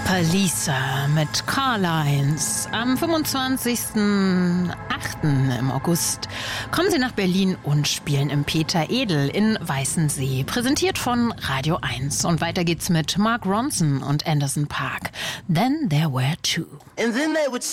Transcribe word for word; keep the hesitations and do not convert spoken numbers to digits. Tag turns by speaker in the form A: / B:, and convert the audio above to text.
A: Lisa mit Carlines. Am fünfundzwanzigsten achten im August kommen sie nach Berlin und spielen im Peter Edel in Weißensee. Präsentiert von Radio eins. Und weiter geht's mit Mark Ronson und Anderson .Paak. Then There Were Two.
B: And then they would